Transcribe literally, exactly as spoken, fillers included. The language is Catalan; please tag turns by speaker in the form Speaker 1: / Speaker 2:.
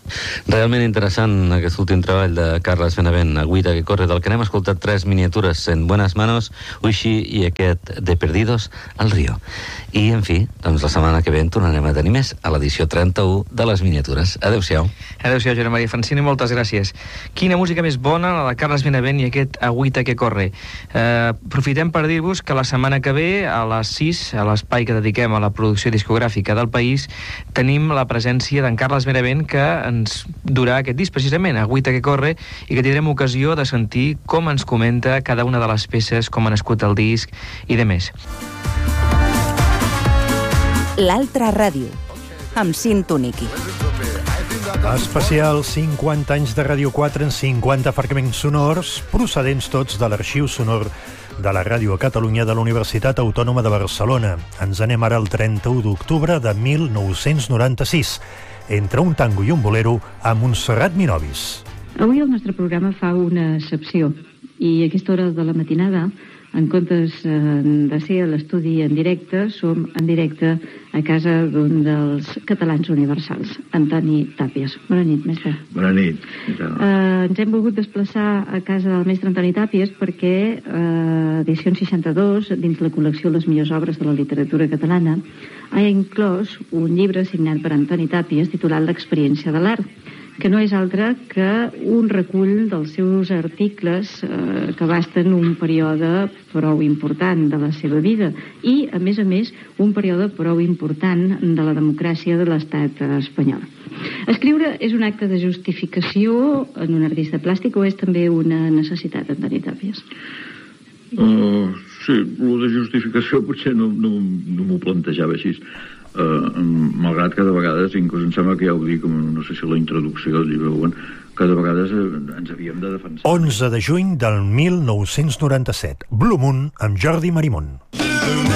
Speaker 1: Realment interessant aquest últim treball de Carles Benavent, Agüita que corre, del que n'hem escoltat tres miniatures, En buenas manos, Uixi i aquest de Perdidos al río. I, en fi, doncs la setmana que ve en tornarem a tenir més a l'edició trenta-u de les miniatures. Adéu-siau.
Speaker 2: Adéu-siau, Josep Maria Francini, moltes gràcies. Quina música més bona, la de Carles Benavent i aquest Agüita que corre. Eh, aprofitem per dir-vos que la setmana que ve, a les sis, a l'espai que dediquem a la producció discogràfica del país, tenim la presència d'en Carles Benavent, que ens durà aquest disc, precisament, Agüita que corre, i que tindrem ocasió de sentir com ens comenta cada una de les peces, com ha nascut el disc i de més.
Speaker 3: L'Altra Ràdio, amb Sintoniqui.
Speaker 4: Especial cinquanta anys de Ràdio quatre en cinquanta fragments sonors, procedents tots de l'arxiu sonor de la Ràdio a Catalunya de la Universitat Autònoma de Barcelona. Ens anem ara al trenta-u d'octubre de mil nou-cents noranta-sis, entre un tango i un bolero amb Montserrat Minovis.
Speaker 5: Avui el nostre programa fa una excepció, i a aquesta hora de la matinada, en comptes de ser a l'estudi en directe, som en directe a casa d'un dels catalans universals, Antoni Tàpies. Bona nit, mestre.
Speaker 6: Bona nit.
Speaker 5: Eh, ens hem volgut desplaçar a casa del mestre Antoni Tàpies perquè eh, edició seixanta-dos, dins la col·lecció Les millors obres de la literatura catalana, ha inclòs un llibre signat per Antoni Tàpies titulat L'experiència de l'art, que no és altre que un recull dels seus articles eh, que abasten un període prou important de la seva vida i, a més a més, un període prou important de la democràcia de l'estat espanyol. Escriure és un acte de justificació en un artista plàstic o és també una necessitat, Antoni Tàpies?
Speaker 6: Uh, sí, el de justificació potser no, no, no m'ho plantejava així. Uh, malgrat que de vegades, inclús em sembla que ja ho dic, no sé si la introducció del llibre, que de vegades ens havíem de defensar.
Speaker 4: onze de juny del mil nou-cents noranta-set, Blue Moon amb Jordi Marimón.